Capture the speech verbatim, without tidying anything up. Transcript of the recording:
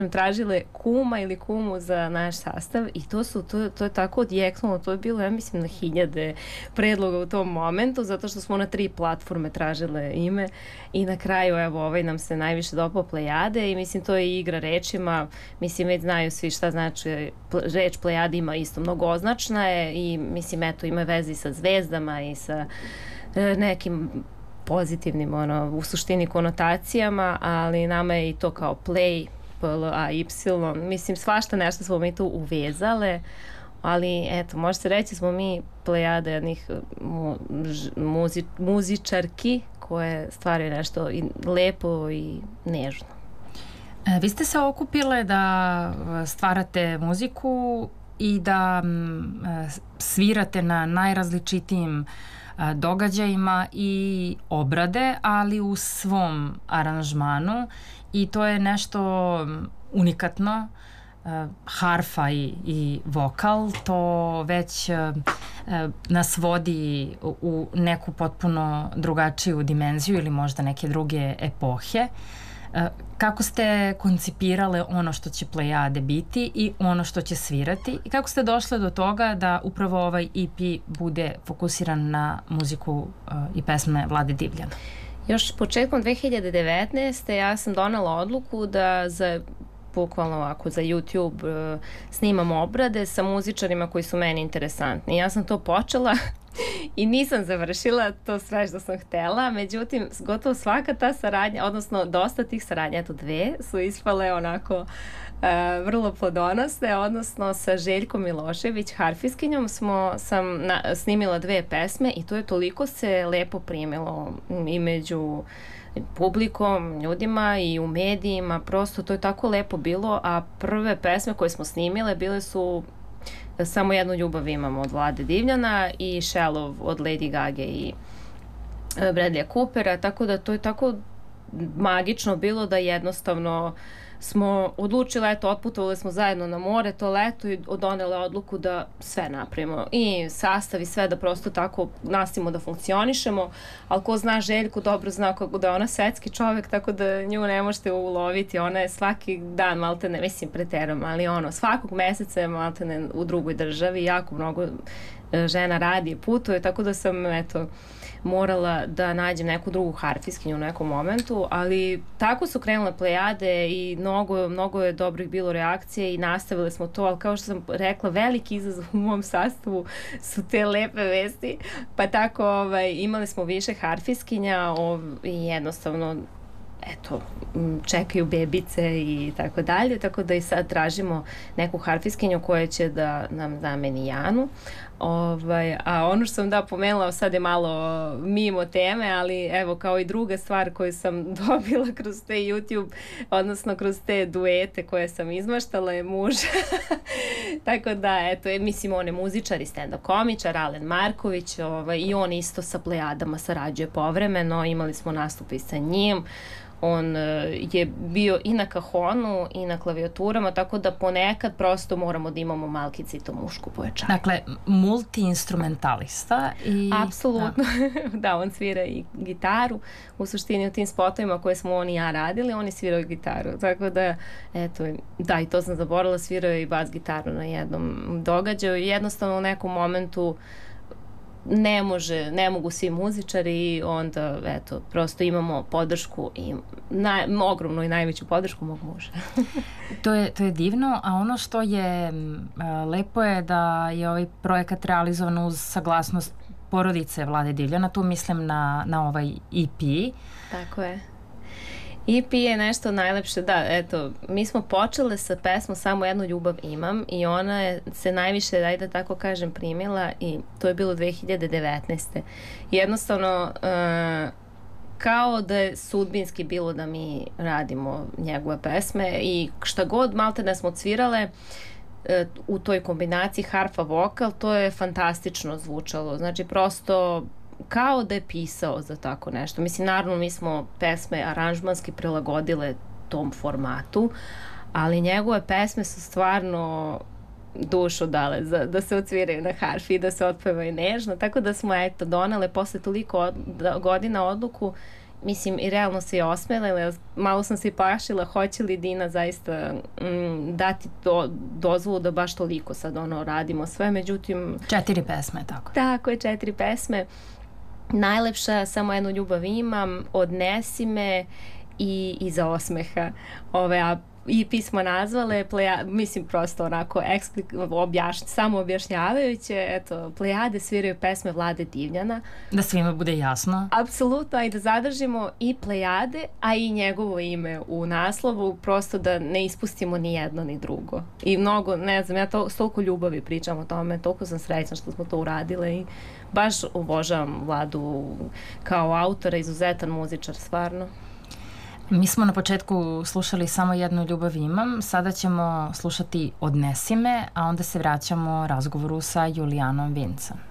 tražile kuma ili kumu za naš sastav i to su, to, to je tako odjeknulo, to je bilo, ja mislim, na hiljade predloga u tom momentu, zato što smo na tri platforme tražile ime i na kraju, evo, ovaj nam se najviše dopao Plejade i mislim, to je igra rečima, mislim, već znaju svi šta znači reč Plejade, ima isto mnogoznačna je i mislim, eto, ima veze i sa zvezdama i sa e, nekim pozitivnim, ono, u suštini konotacijama, ali nama je i to kao play, P L A Y, mislim, svašta nešto smo mi tu uvezale, ali eto, može se reći smo mi Plejada jednih mu, muzi, muzičarki koje stvaraju nešto i lepo i nežno. E, vi ste se okupile da stvarate muziku i da m, svirate na najrazličitijim događajima i obrade, ali u svom aranžmanu i to je nešto unikatno. Harfa i, i vokal, to već nas vodi u neku potpuno drugačiju dimenziju ili možda neke druge epohe. Kako ste koncipirale ono što će Plejade biti i ono što će svirati i kako ste došle do toga da upravo ovaj E P bude fokusiran na muziku uh, i pesme Vlade Divljana? Još početkom dve hiljade devetnaeste. ja sam donela odluku da za bukvalno ovako za YouTube uh, snimam obrade sa muzičarima koji su meni interesantni. Ja sam to počela i nisam završila to sve što sam htela, međutim, gotovo svaka ta saradnja, odnosno dosta tih saradnja, eto dve, su ispale onako uh, vrlo plodonosne, odnosno sa Željkom Milošević, harfiskinjom, smo, sam na, snimila dve pesme i to je toliko se lepo primilo i među publikom, ljudima i u medijima, prosto to je tako lepo bilo, a prve pesme koje smo snimile bile su Samo jednu ljubav imamo od Vlade Divljana i Shallow od Lady Gaga i Bradleya Coopera, tako da to je tako magično bilo da jednostavno smo odlučili, eto, otputovali smo zajedno na more to leto i donele odluku da sve napravimo i sastav i sve, da prosto tako nastavimo da funkcionišemo, ali ko zna Željku dobro zna kako da je ona svetski čovek, tako da nju ne možete uloviti, ona je svaki dan maltene, mislim preterom, ali ono, svakog meseca je maltene u drugoj državi, jako mnogo žena radi i putuje, tako da sam, eto, morala da nađem neku drugu harfiskinju u nekom momentu, ali tako su krenule Plejade i mnogo, mnogo je dobrih bilo reakcije i nastavili smo to, ali kao što sam rekla, veliki izazov u mom sastavu su te lepe vesti, pa tako ovaj, imali smo više harfiskinja ov, i jednostavno eto, čekaju bebice i tako dalje, tako da i sad tražimo neku harfiskinju koja će da nam zameni Janu. Ovaj, a ono što sam da pomenula, sad je malo mimo teme, ali evo kao i druga stvar koju sam dobila kroz te YouTube, odnosno kroz te duete koje sam izmaštala je muž. Tako da, eto, je, mislim, on je muzičar i stand-up komičar, Alen Marković, ovaj, i on isto sa Plejadama sarađuje povremeno, imali smo nastupe i sa njim. On uh, je bio i na kahonu i na klavijaturama, tako da ponekad prosto moramo da imamo malkice i to mušku pojačanje. Dakle, multi-instrumentalista i... Apsolutno. Da. Da, on svira i gitaru. U suštini u tim spotovima koje smo on i ja radili, on je svirao gitaru. Tako da, eto, da, i to sam zaboravila, svirao i bas gitaru na jednom događaju. Jednostavno u nekom momentu ne može, ne mogu svi muzičari i onda, eto, prosto imamo podršku i naj, ogromnu i najveću podršku mog muža. To je, to je divno, a ono što je lepo je da je ovaj projekat realizovan uz saglasnost porodice Vlade Divljana, tu mislim na, na ovaj E P. Tako je. E P je nešto najlepše, da, eto, mi smo počele sa pesmom Samo jednu ljubav imam i ona je se najviše, daj da tako kažem, primila i to je bilo dve hiljade devetnaeste. Jednostavno, uh, kao da je sudbinski bilo da mi radimo njegove pesme i šta god malte da smo cvirale, uh, u toj kombinaciji harfa vokal, to je fantastično zvučalo, znači prosto kao da je pisao za tako nešto. Mislim, naravno, mi smo pesme aranžmanski prilagodile tom formatu, ali njegove pesme su stvarno dušu dale za, da se odsviraju na harfi i da se otpevaju nežno, tako da smo, eto, donele posle toliko od, godina odluku mislim, i realno se je osmelila, malo sam se i plašila, hoće li Dina zaista mm, dati do, dozvolu da baš toliko sad ono radimo sve, međutim... Četiri pesme, tako. Tako je, četiri pesme. Najlepša, Samo jednu ljubav imam, Odnesi me i Iza osmeha. Ove, a i pismo nazvale, pleja, mislim prosto onako eksplik, objaš, samo objašnjavajuće, eto, Plejade sviraju pesme Vlade Divljana. Da svima bude jasno. Apsolutno, i da zadržimo i Plejade, a i njegovo ime u naslovu, prosto da ne ispustimo ni jedno ni drugo. I mnogo, ne znam, ja to, s toliko ljubavi pričam o tome, toliko sam srećna što smo to uradile i baš obožavam Vladu kao autora, izuzetan muzičar, stvarno. Mi smo na početku slušali Samo jednu ljubav imam, sada ćemo slušati Odnesi me, a onda se vraćamo razgovoru sa Julijanom Vincem.